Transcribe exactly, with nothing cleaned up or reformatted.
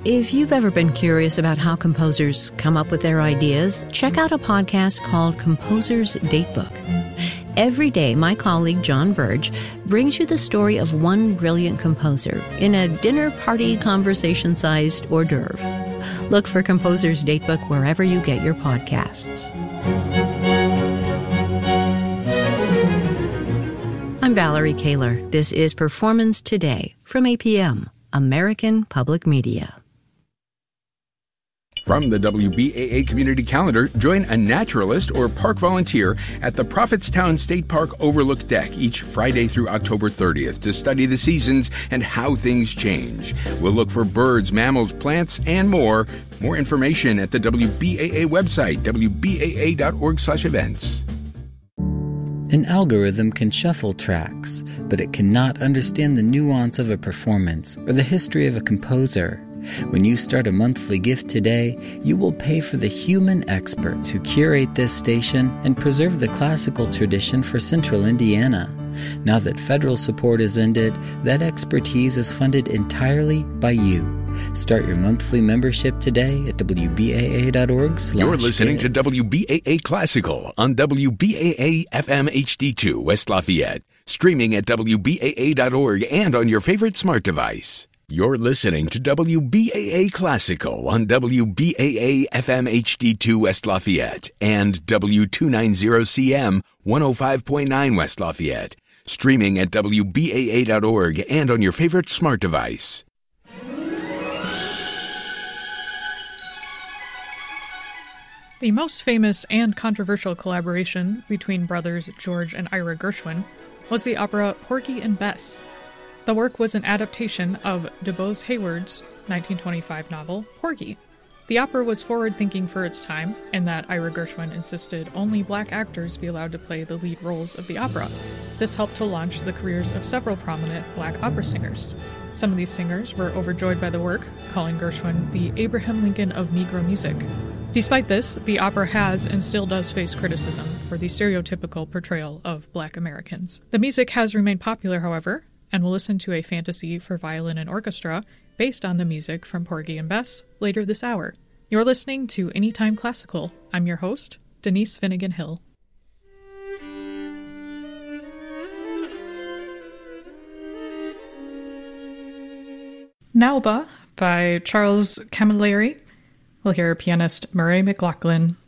If you've ever been curious about how composers come up with their ideas, check out a podcast called Composer's Datebook. Every day, my colleague John Burge brings you the story of one brilliant composer in a dinner party conversation-sized hors d'oeuvre. Look for Composer's Datebook wherever you get your podcasts. I'm Valerie Kaler. This is Performance Today from A P M, American Public Media. From the W B A A Community Calendar, join a naturalist or park volunteer at the Prophetstown State Park Overlook Deck each Friday through October thirtieth to study the seasons and how things change. We'll look for birds, mammals, plants, and more. More information at the W B A A website, w b a a dot org slash events. An algorithm can shuffle tracks, but it cannot understand the nuance of a performance or the history of a composer. When you start a monthly gift today, you will pay for the human experts who curate this station and preserve the classical tradition for Central Indiana. Now that federal support has ended, that expertise is funded entirely by you. Start your monthly membership today at w b a a dot org slash You're listening give. to W B A A Classical on W B A A F M H D two West Lafayette, streaming at w b a a dot org and on your favorite smart device. You're listening to W B A A Classical on W B A A F M H D two West Lafayette and W two ninety C M one oh five point nine West Lafayette, streaming at w b a a dot org and on your favorite smart device. The most famous and controversial collaboration between brothers George and Ira Gershwin was the opera Porgy and Bess. The work was an adaptation of DuBose Hayward's nineteen twenty-five novel, Porgy. The opera was forward-thinking for its time, in that Ira Gershwin insisted only black actors be allowed to play the lead roles of the opera. This helped to launch the careers of several prominent black opera singers. Some of these singers were overjoyed by the work, calling Gershwin the Abraham Lincoln of Negro music. Despite this, the opera has and still does face criticism for the stereotypical portrayal of black Americans. The music has remained popular, however, and we'll listen to a fantasy for violin and orchestra based on the music from Porgy and Bess later this hour. You're listening to Anytime Classical. I'm your host, Denise Finnegan Hill. Nauba by Charles Camilleri. We'll hear pianist Murray McLaughlin